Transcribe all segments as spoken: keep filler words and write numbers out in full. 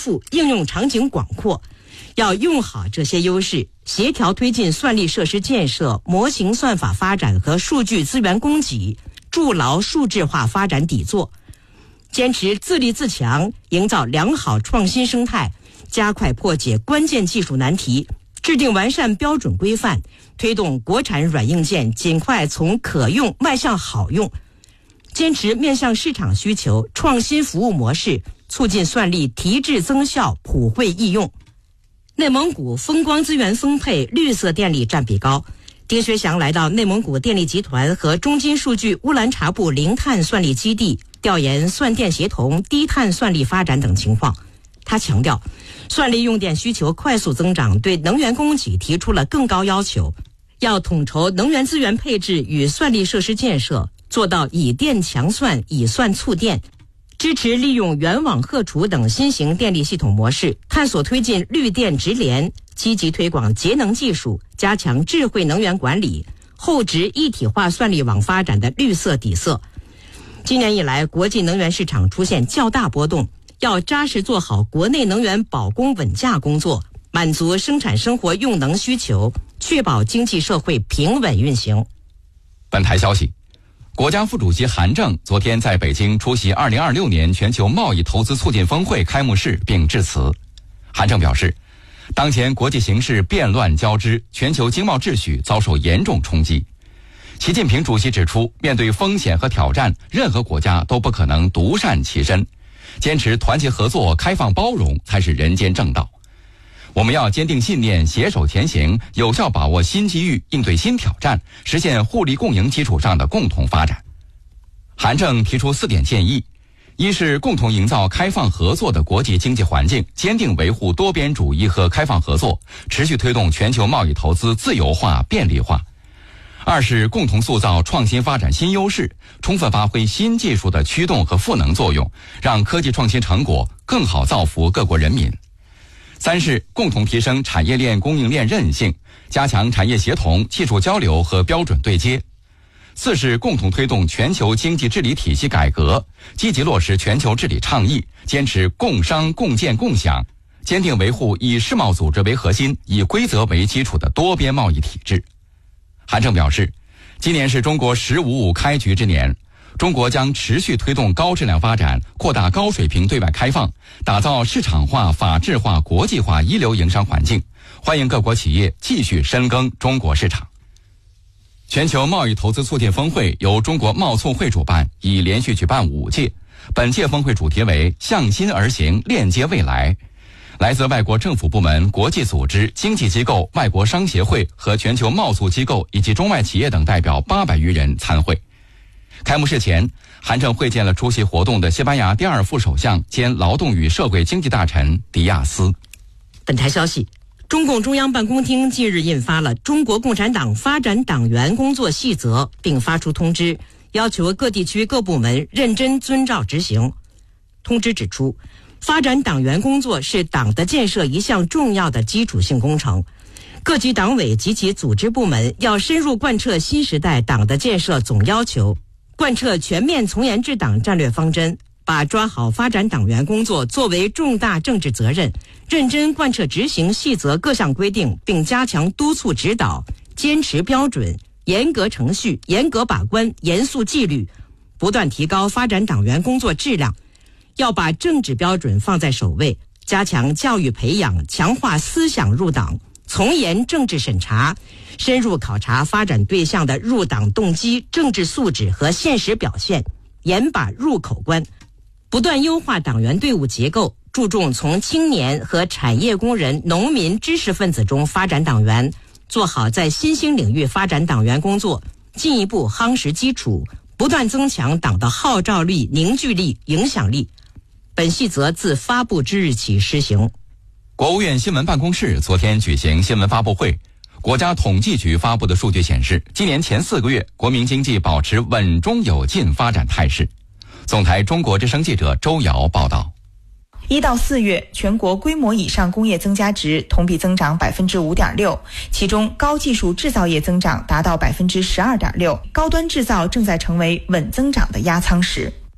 富，应用场景广阔。要用好这些优势，协调推进算力设施建设、模型算法发展和数据资源供给，筑牢数字化发展底座。坚持自立自强，营造良好创新生态，加快破解关键技术难题，制定完善标准规范，推动国产软硬件尽快从可用迈向好用。坚持面向市场需求，创新服务模式，促进算力提质增效、普惠易用。内蒙古风光资源丰沛，绿色电力占比高。丁学祥来到内蒙古电力集团和中金数据乌兰察布零碳算力基地，调研算电协同、低碳算力发展等情况。他强调，算力用电需求快速增长，对能源供给提出了更高要求，要统筹能源资源配置与算力设施建设，做到以电强算、以算促电，支持利用原网荷储等新型电力系统模式，探索推进绿电直联，积极推广节能技术，加强智慧能源管理，厚植一体化算力网发展的绿色底色。今年以来，国际能源市场出现较大波动，要扎实做好国内能源保供稳价工作，满足生产生活用能需求，确保经济社会平稳运行。 本台消息，国家副主席韩正昨天在北京出席二零二六年全球贸易投资促进峰会开幕式并致辞。韩正表示，当前国际形势变乱交织，全球经贸秩序遭受严重冲击。习近平主席指出，面对风险和挑战，任何国家都不可能独善其身，坚持团结合作、开放包容才是人间正道。我们要坚定信念，携手前行，有效把握新机遇，应对新挑战，实现互利共赢基础上的共同发展。韩正提出四点建议：一是共同营造开放合作的国际经济环境，坚定维护多边主义和开放合作，持续推动全球贸易投资自由化、便利化；二是共同塑造创新发展新优势，充分发挥新技术的驱动和赋能作用，让科技创新成果更好造福各国人民；三是共同提升产业链供应链韧性，加强产业协同、技术交流和标准对接；四是共同推动全球经济治理体系改革，积极落实全球治理倡议，坚持共商共建共享，坚定维护以世贸组织为核心、以规则为基础的多边贸易体制。韩正表示，今年是中国“十五五”开局之年，中国将持续推动高质量发展，扩大高水平对外开放，打造市场化、法治化、国际化一流营商环境，欢迎各国企业继续深耕中国市场。全球贸易投资促进峰会由中国贸促会主办，已连续举办五届。本届峰会主题为向心而行，链接未来。来自外国政府部门、国际组织、经济机构、外国商协会和全球贸促机构以及中外企业等代表八百余人参会。开幕式前，韩正会见了出席活动的西班牙第二副首相兼劳动与社会经济大臣迪亚斯。 本台消息，中共中央办公厅近日印发了《中国共产党发展党员工作细则》，并发出通知，要求各地区各部门认真遵照执行。通知指出，发展党员工作是党的建设一项重要的基础性工程，各级党委及其组织部门要深入贯彻新时代党的建设总要求，贯彻全面从严治党战略方针，把抓好发展党员工作作为重大政治责任，认真贯彻执行细则各项规定，并加强督促指导，坚持标准，严格程序，严格把关，严肃纪律，不断提高发展党员工作质量。要把政治标准放在首位，加强教育培养，强化思想入党，从严政治审查，深入考察发展对象的入党动机、政治素质和现实表现，严把入口关，不断优化党员队伍结构，注重从青年和产业工人、农民、知识分子中发展党员，做好在新兴领域发展党员工作，进一步夯实基础，不断增强党的号召力、凝聚力、影响力。本细则自发布之日起施行。 国务院新闻办公室昨天举行新闻发布会，国家统计局发布的数据显示，今年前四个月，国民经济保持稳中有进发展态势。总台中国之声记者周瑶报道。 一到四月，全国规模以上工业增加值同比增长百分之五点六，其中高技术制造业增长达到百分之十二点六，高端制造正在成为稳增长的压舱石。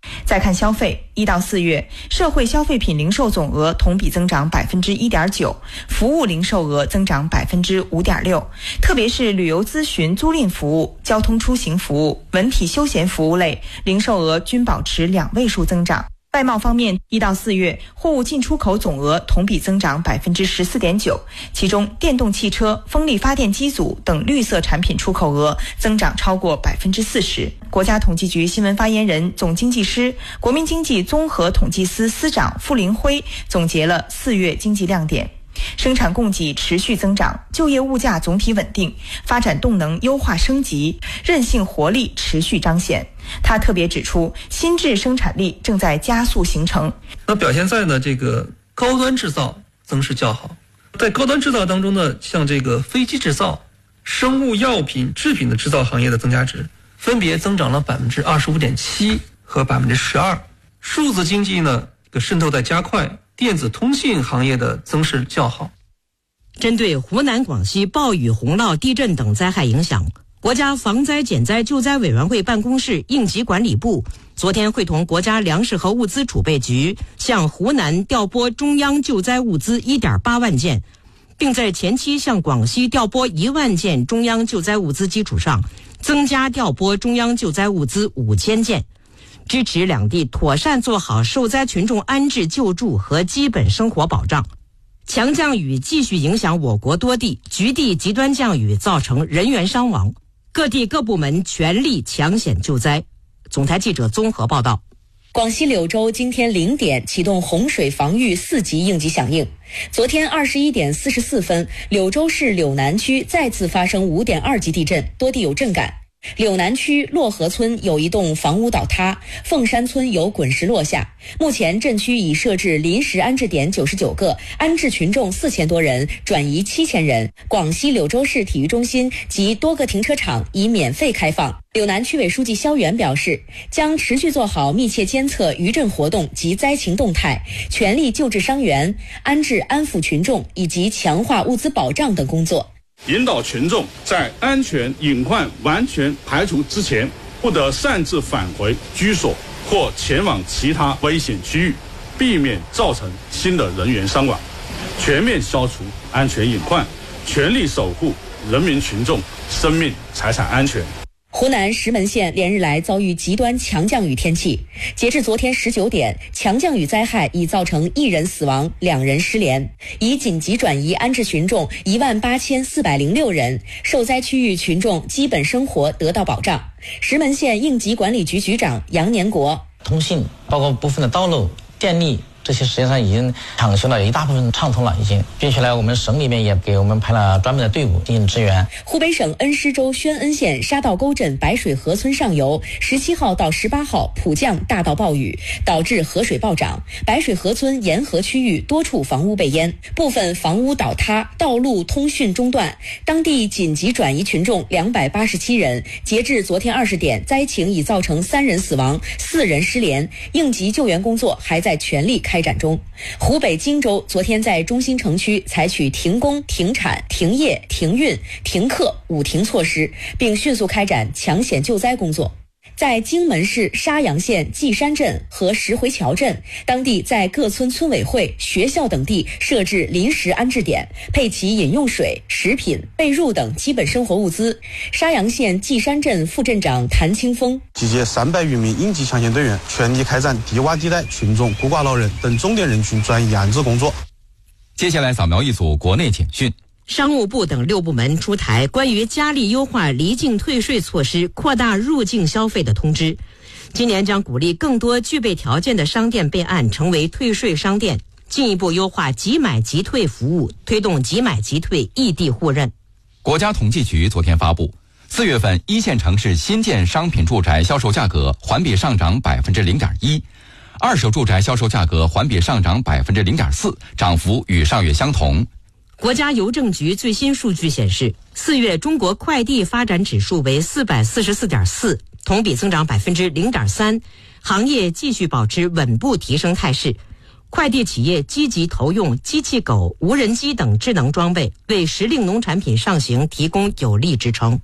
再看消费，一到四月，社会消费品零售总额同比增长百分之一点九，服务零售额增长百分之五点六。特别是旅游咨询租赁服务、交通出行服务、文体休闲服务类零售额均保持两位数增长。外贸方面，一到四月，货物进出口总额同比增长百分之十四点九，其中电动汽车、风力发电机组等绿色产品出口额增长超过百分之四十。国家统计局新闻发言人、总经济师、国民经济综合统计司司长傅林辉总结了四月经济亮点。生产供给持续增长，就业物价总体稳定，发展动能优化升级，韧性活力持续彰显。他特别指出，新质生产力正在加速形成。 那表现在呢这个高端制造增势较好，在高端制造当中呢，像这个飞机制造、生物药品制品的制造行业的增加值分别增长了百分之二十五点七和百分之十二。数字经济呢，这个渗透在加快，电子通信行业的增势较好。 针对湖南、广西暴雨、洪涝、地震等灾害影响，国家防灾减灾救灾委员会办公室应急管理部昨天会同国家粮食和物资储备局向湖南调拨中央救灾物资 一点八万件，并在前期向广西调拨一万件中央救灾物资基础上，增加调拨中央救灾物资五千件，支持两地妥善做好受灾群众安置救助和基本生活保障。强降雨继续影响我国多地，局地极端降雨造成人员伤亡，各地各部门全力抢险救灾。总台记者综合报道。 广西柳州今天零点启动洪水防御四级应急响应。昨天二十一点四十四分，柳州市柳南区再次发生五点二级地震，多地有震感。柳南区洛河村有一栋房屋倒塌，凤山村有滚石落下。目前镇区已设置临时安置点九十九个，安置群众四千多人，转移七千人。广西柳州市体育中心及多个停车场已免费开放。柳南区委书记肖元表示，将持续做好密切监测余震活动及灾情动态，全力救治伤员、安置安抚群众以及强化物资保障等工作。 引导群众在安全隐患完全排除之前，不得擅自返回居所或前往其他危险区域，避免造成新的人员伤亡，全面消除安全隐患，全力守护人民群众生命财产安全。 湖南石门县连日来遭遇极端强降雨天气，截至昨天十九点，强降雨灾害已造成一人死亡、两人失联，已紧急转移安置群众一万八千四百零六人，受灾区域群众基本生活得到保障。石门县应急管理局局长杨年国： 通信包括部分的道路、电力，这些实际上已经抢修了一大部分畅通了，已经，并且呢，我们省里面也给我们派了专门的队伍进行支援。 湖北省恩施州宣恩县沙道沟镇白水河村上游十七号到十八号普降大到暴雨，导致河水暴涨，白水河村沿河区域多处房屋被淹，部分房屋倒塌，道路通讯中断，当地紧急转移群众两百八十七人。截至昨天二十点，灾情已造成三人死亡、四人失联，应急救援工作还在全力开展中。湖北荆州昨天在中心城区采取停工、停产、停业、停运、停课五停措施，并迅速开展抢险救灾工作。在荆门市沙洋县稷山镇和石回桥镇，当地在各村村委会、学校等地设置临时安置点，配齐饮用水、食品、被褥等基本生活物资。沙洋县稷山镇副镇长谭清峰： 集结三百余名应急抢险队员，全力开展低洼地带群众、孤寡老人等重点人群转移安置工作。 接下来扫描一组国内简讯。 商务部等六部门出台关于加力优化离境退税措施、扩大入境消费的通知。今年将鼓励更多具备条件的商店备案成为退税商店，进一步优化即买即退服务，推动即买即退异地互认。 国家统计局昨天发布，四月份一线城市新建商品住宅销售价格环比上涨百分之零点一，二手住宅销售价格环比上涨百分之零点四，涨幅与上月相同。 国家邮政局最新数据显示，四月中国快递发展指数为四百四十四点四，同比增长百分之零点三，行业继续保持稳步提升态势。快递企业积极投用机器狗、无人机等智能装备，为时令农产品上行提供有力支撑。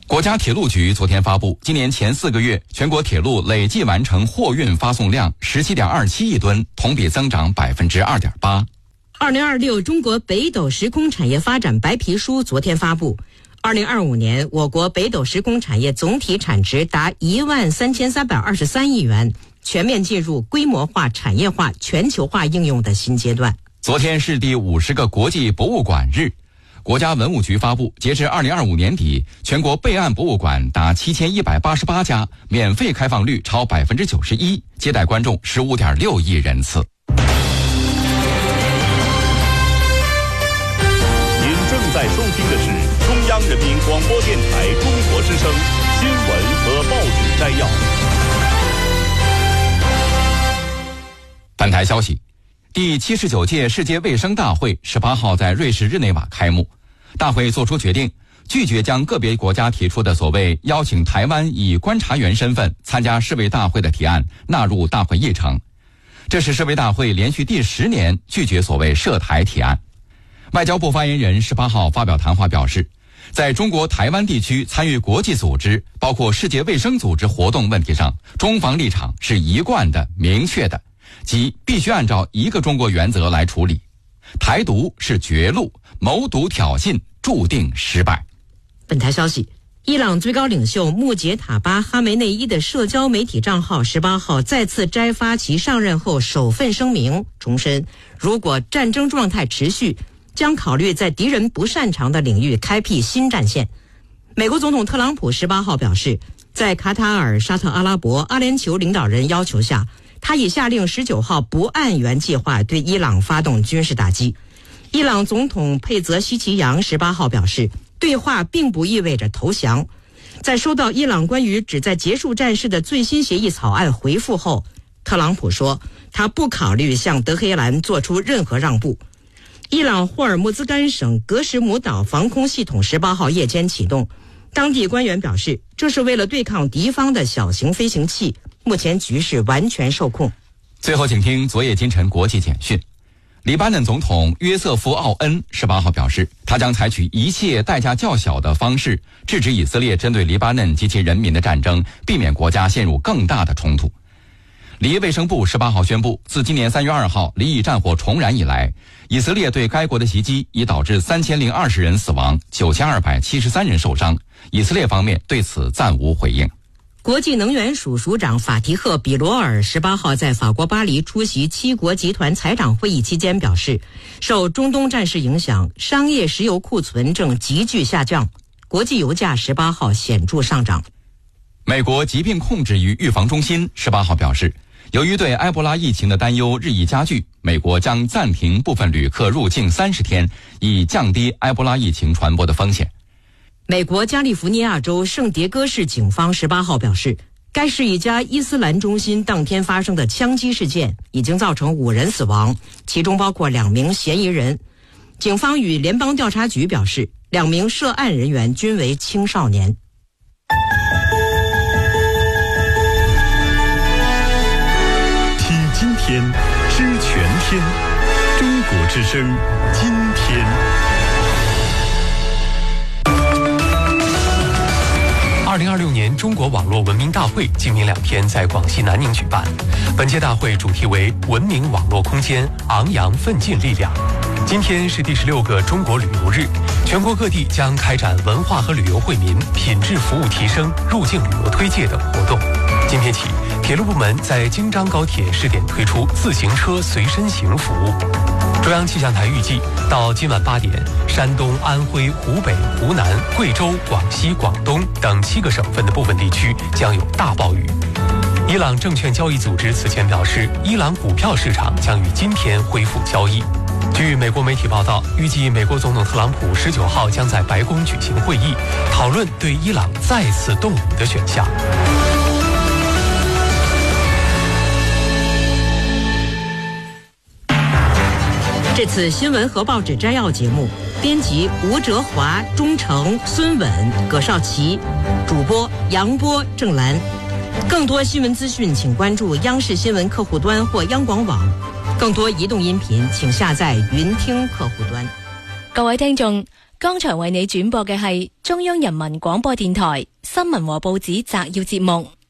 国家铁路局昨天发布，今年前四个月全国铁路累计完成货运发送量十七点二七亿吨，同比增长百分之二点八。 二零二六中国北斗时空产业发展白皮书昨天发布。二零二五年，我国北斗时空产业总体产值达一万三千三百二十三亿元，全面进入规模化、产业化、全球化应用的新阶段。 昨天是第五十个国际博物馆日。国家文物局发布，截至二零二五年底，全国备案博物馆达七千一百八十八家，免费开放率超百分之九十一，接待观众十五点六亿人次。 您正在收听的是中央人民广播电台中国之声新闻和报纸摘要。 本台消息。第七十九届世界卫生大会十八号在瑞士日内瓦开幕。大会作出决定，拒绝将个别国家提出的所谓邀请台湾以观察员身份参加世卫大会的提案纳入大会议程。这是世卫大会连续第十年拒绝所谓涉台提案。外交部发言人十八号发表谈话表示，在中国台湾地区参与国际组织，包括世界卫生组织活动问题上，中方立场是一贯的、明确的，即必须按照一个中国原则来处理。台独是绝路，谋独挑衅注定失败。 本台消息，伊朗最高领袖穆杰塔巴哈梅内伊的社交媒体账号十八号再次摘发其上任后首份声明，重申如果战争状态持续，将考虑在敌人不擅长的领域开辟新战线。美国总统特朗普十八号表示，在卡塔尔、沙特阿拉伯、阿联酋领导人要求下，他已下令十九号不按原计划对伊朗发动军事打击。伊朗总统佩泽希奇扬十八号表示，对话并不意味着投降。在收到伊朗关于旨在结束战事的最新协议草案回复后，特朗普说他不考虑向德黑兰做出任何让步。伊朗霍尔木兹干省格什姆岛防空系统十八号夜间启动，当地官员表示，这是为了对抗敌方的小型飞行器，目前局势完全受控。 最后请听昨夜今晨国际简讯。黎巴嫩总统约瑟夫·奥恩十八号表示，他将采取一切代价较小的方式制止以色列针对黎巴嫩及其人民的战争，避免国家陷入更大的冲突。黎卫生部十八号宣布，自今年三月二号黎以战火重燃以来，以色列对该国的袭击已导致三千零二十人死亡，九千二百七十三人受伤。以色列方面对此暂无回应。 国际能源署署长法提赫·比罗尔十八号在法国巴黎出席七国集团财长会议期间表示，受中东战事影响，商业石油库存正急剧下降，国际油价十八号显著上涨。 美国疾病控制与预防中心十八号表示，由于对埃博拉疫情的担忧日益加剧，美国将暂停部分旅客入境三十天，以降低埃博拉疫情传播的风险。 美国加利福尼亚州圣迭戈市警方十八号表示，该市一家伊斯兰中心当天发生的枪击事件已经造成五人死亡，其中包括两名嫌疑人。警方与联邦调查局表示，两名涉案人员均为青少年。 听今天，知全天，中国之声，今天。 二零二六年中国网络文明大会今明两天在广西南宁举办。本届大会主题为文明网络空间，昂扬奋进力量。今天是第十六个中国旅游日，全国各地将开展文化和旅游惠民、品质服务提升、入境旅游推介等活动。今天起，铁路部门在京张高铁试点推出自行车随身行服务。中央气象台预计，到今晚八点，山东、安徽、湖北、湖南、贵州、广西、广东等七个省份的部分地区将有大暴雨。伊朗证券交易组织此前表示，伊朗股票市场将于今天恢复交易。据美国媒体报道，预计美国总统特朗普十九号将在白宫举行会议，讨论对伊朗再次动武的选项。 这次新闻和报纸摘要节目，编辑吴哲华、钟诚、孙稳、葛少奇，主播杨波、郑兰。更多新闻资讯，请关注央视新闻客户端或央广网。更多移动音频，请下载云听客户端。 各位聽眾， 剛才為你轉播嘅係中央人民廣播電台新聞和報紙摘要節目。